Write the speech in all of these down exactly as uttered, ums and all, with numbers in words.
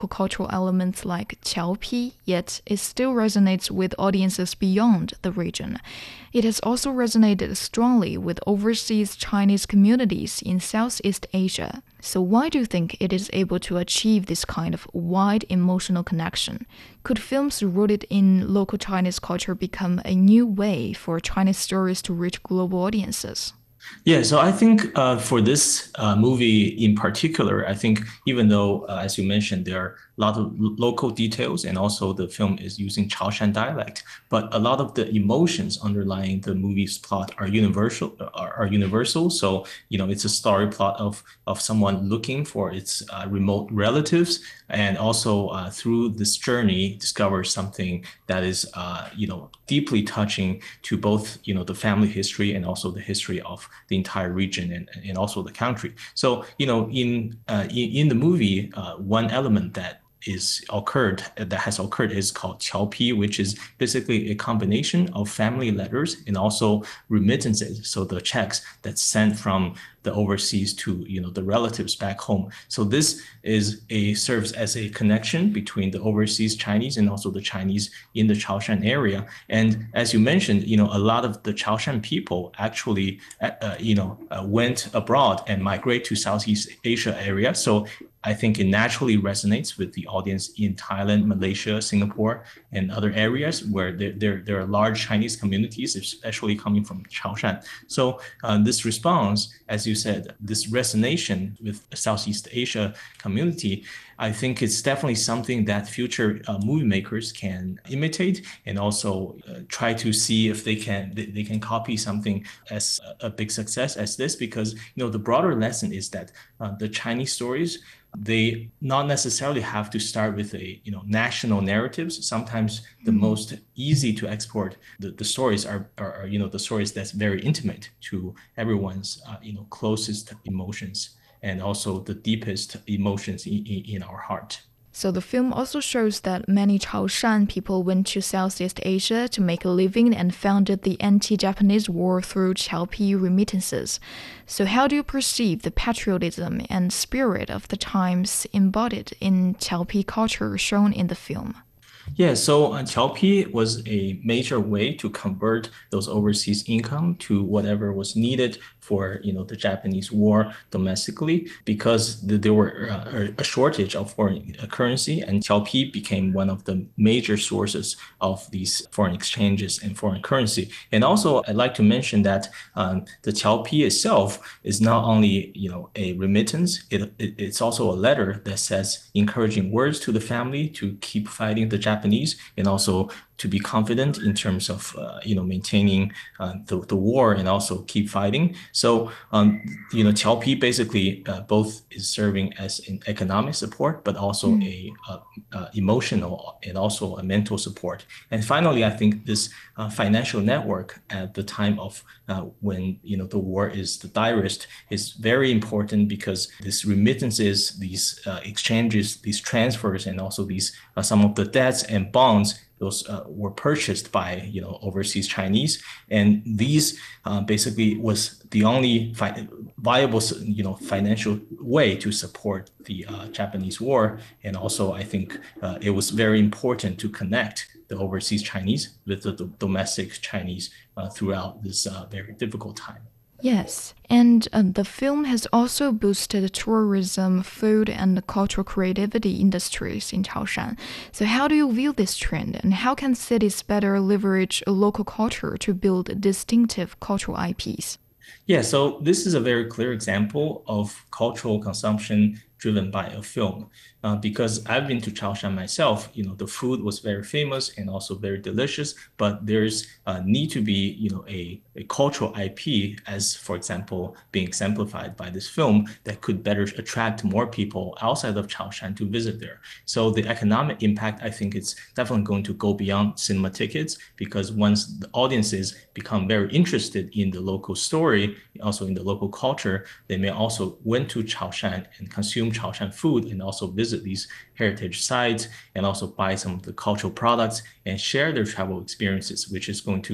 cultural elements like Qiaopi, yet it still resonates with audiences beyond the region. It has also resonated strongly with overseas Chinese communities in Southeast Asia. So why do you think it is able to achieve this kind of wide emotional connection? Could films rooted in local Chinese culture become a new way for Chinese stories to reach global audiences? Yeah, so I think uh, for this uh, movie in particular, I think even though, uh, as you mentioned, there are a lot of lo- local details and also the film is using Chaoshan dialect, but a lot of the emotions underlying the movie's plot are universal. Are, are universal. So you know, it's a story plot of of someone looking for its uh, remote relatives, and also uh, through this journey discovers something that is uh, you know deeply touching to both you know the family history and also the history of the entire region and, and also the country. So, you know, in uh, in, in the movie, uh, one element that is occurred that has occurred is called Qiaopi, which is basically a combination of family letters and also remittances. So the checks that's sent from the overseas to you know the relatives back home. So this is a serves as a connection between the overseas Chinese and also the Chinese in the Chaoshan area. And as you mentioned, you know a lot of the Chaoshan people actually uh, uh, you know uh, went abroad and migrate to Southeast Asia area. So I think it naturally resonates with the audience in Thailand, Malaysia, Singapore, and other areas where there, there, there are large Chinese communities, especially coming from Chaoshan. So uh, this response, as you said, this resonation with Southeast Asia community, I think it's definitely something that future uh, movie makers can imitate and also uh, try to see if they can they, they can copy something as a, a big success as this, because you know the broader lesson is that uh, the Chinese stories, they not necessarily have to start with a you know national narratives. Sometimes the most easy to export the, the stories are, are, are you know the stories that's very intimate to everyone's uh, you know closest emotions and also the deepest emotions in, in, in our heart. So the film also shows that many Chaoshan people went to Southeast Asia to make a living and founded the anti-Japanese war through Qiaopi remittances. So how do you perceive the patriotism and spirit of the times embodied in Qiaopi culture shown in the film? Yeah, so uh, Qiaopi was a major way to convert those overseas income to whatever was needed for you know the Japanese war domestically, because th- there were uh, a shortage of foreign currency, and Qiaopi became one of the major sources of these foreign exchanges and foreign currency. And also, I'd like to mention that um, the Qiaopi itself is not only you know a remittance; it, it it's also a letter that says encouraging words to the family to keep fighting the Japanese and also to be confident in terms of uh, you know maintaining uh, the, the war and also keep fighting. So um, you know Qiaopi basically uh, both is serving as an economic support, but also a uh, uh, emotional and also a mental support. And finally, I think this uh, financial network at the time of uh, when you know the war is the direst is very important, because these remittances, these uh, exchanges, these transfers, and also these uh, some of the debts and bonds, those uh, were purchased by you know overseas Chinese, and these uh, basically was the only fi- viable you know financial way to support the uh, Japanese war. And also, I think uh, it was very important to connect the overseas Chinese with the, the domestic Chinese uh, throughout this uh, very difficult time. Yes, and uh, the film has also boosted tourism, food, and cultural creativity industries in Chaoshan. So, how do you view this trend, and how can cities better leverage local culture to build distinctive cultural I Ps? Yeah, so this is a very clear example of cultural consumption driven by a film. Uh, because I've been to Chaoshan myself, you know, the food was very famous and also very delicious, but there's uh, need to be, you know, a, a cultural I P, as for example, being exemplified by this film, that could better attract more people outside of Chaoshan to visit there. So the economic impact, I think it's definitely going to go beyond cinema tickets, because once the audiences become very interested in the local story, also in the local culture, they may also went to Chaoshan and consume Chaoshan food and also visit these heritage sites and also buy some of the cultural products and share their travel experiences, which is going to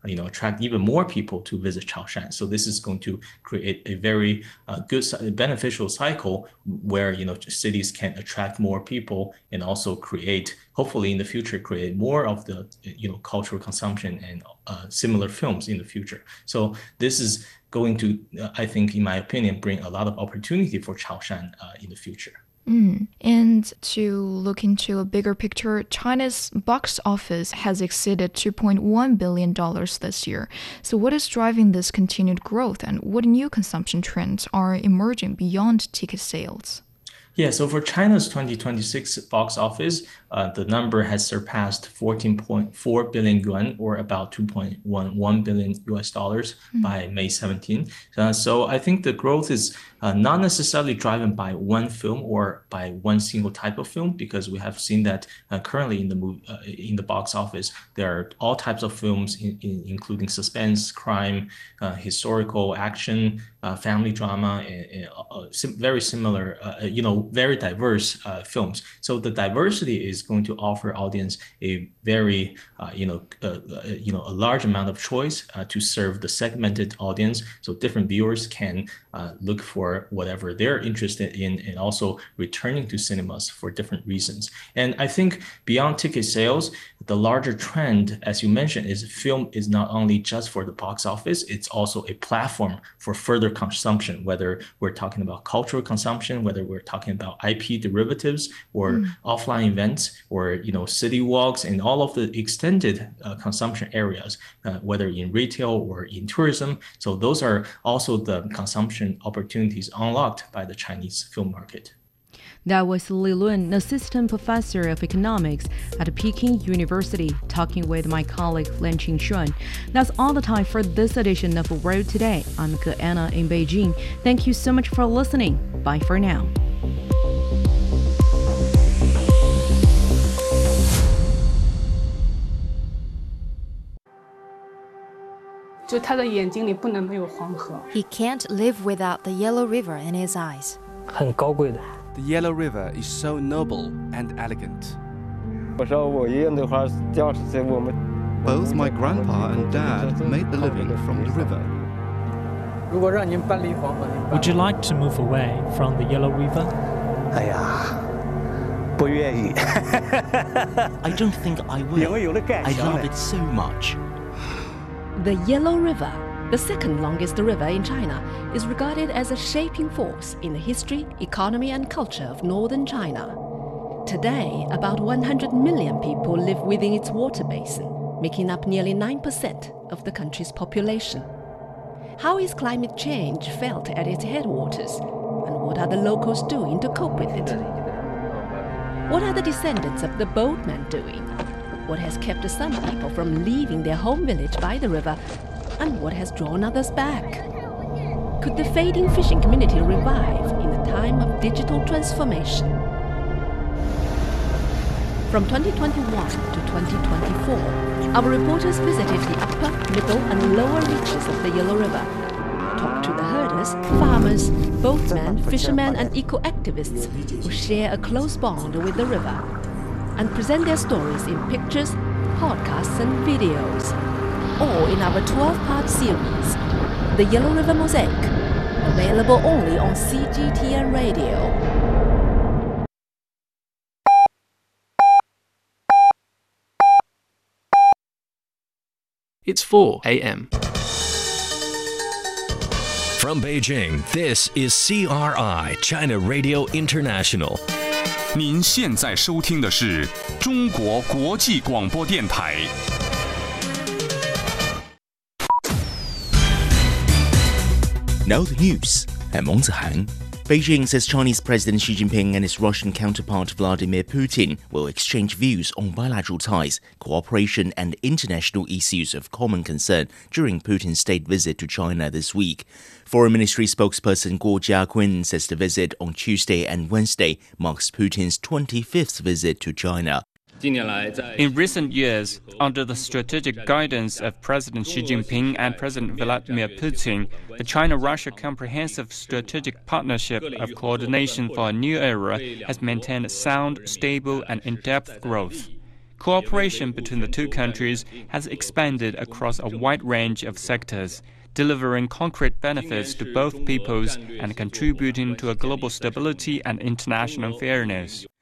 you know, attract even more people to visit Chaoshan. So this is going to create a very uh, good, beneficial cycle where, you know, cities can attract more people and also create, hopefully in the future, create more of the, you know, cultural consumption and uh, similar films in the future. So this is going to, uh, I think, in my opinion, bring a lot of opportunity for Chaoshan uh, in the future. Mm. And to look into a bigger picture, China's box office has exceeded two point one billion dollars this year. So what is driving this continued growth, and what new consumption trends are emerging beyond ticket sales? Yeah, so for China's twenty twenty-six box office, uh, the number has surpassed fourteen point four billion yuan, or about two point one one billion U S dollars mm. by May seventeenth. Uh, so I think the growth is uh, not necessarily driven by one film or by one single type of film, because we have seen that uh, currently in the movie, uh, in the box office, there are all types of films, in, in, including suspense, crime, uh, historical, action, uh, family drama, and, and uh, sim- very similar, uh, you know, very diverse uh, films. So the diversity is going to offer audience a very, uh, you know, uh, uh, you know, a large amount of choice uh, to serve the segmented audience. So different viewers can uh, look for whatever they're interested in, and also returning to cinemas for different reasons. And I think beyond ticket sales, the larger trend, as you mentioned, is film is not only just for the box office, it's also a platform for further consumption, whether we're talking about cultural consumption, whether we're talking about I P derivatives or mm. offline events, or, you know, city walks and all of the extended uh, consumption areas, uh, whether in retail or in tourism. So those are also the consumption opportunities unlocked by the Chinese film market. That was Li Lun, assistant professor of economics at Peking University, talking with my colleague Lan Qingxuan. That's all the time for this edition of World Today. I'm Ke Anna in Beijing. Thank you so much for listening. Bye for now. 就他的眼睛里不能没有黄河。 He can't live without the Yellow River in his eyes. 很高贵的。 The Yellow River is so noble and elegant. 我说我爷爷那会儿掉在我们。 Both my grandpa and dad made a living from the river. 如果让您搬离黄河， Would you like to move away from the Yellow River? 哎呀，不愿意。 I don't think I will. 因为有了感情。 I love it so much. The Yellow River, the second longest river in China, is regarded as a shaping force in the history, economy, and culture of northern China. Today, about one hundred million people live within its water basin, making up nearly nine percent of the country's population. How is climate change felt at its headwaters, and what are the locals doing to cope with it? What are the descendants of the boatmen doing? What has kept some people from leaving their home village by the river, and what has drawn others back? Could the fading fishing community revive in a time of digital transformation? From twenty twenty-one to twenty twenty-four, our reporters visited the upper, middle, and lower reaches of the Yellow River, talked to the herders, farmers, boatmen, fishermen, and eco-activists who share a close bond with the river, and present their stories in pictures, podcasts, and videos, all in our twelve-part series, The Yellow River Mosaic, available only on C G T N Radio. It's four a m From Beijing, this is C R I, China Radio International. 您现在收听的是中国国际广播电台。 Now the news. I'm Wang Zihang. Beijing says Chinese President Xi Jinping and his Russian counterpart Vladimir Putin will exchange views on bilateral ties, cooperation and international issues of common concern during Putin's state visit to China this week. Foreign Ministry spokesperson Guo Jiakun says the visit on Tuesday and Wednesday marks Putin's twenty-fifth visit to China. In recent years, under the strategic guidance of President Xi Jinping and President Vladimir Putin, the China-Russia Comprehensive Strategic Partnership of Coordination for a New Era has maintained sound, stable, and in-depth growth. cooperation between the two countries has expanded across a wide range of sectors, delivering concrete benefits to both peoples and contributing to a global stability and international fairness.